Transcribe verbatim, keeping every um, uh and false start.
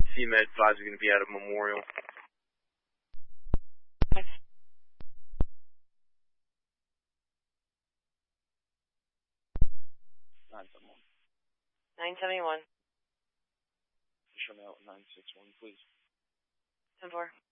C Med five is going to be out of Memorial. nine seven one. nine seventy-one. Show me out nine six one, please. ten four.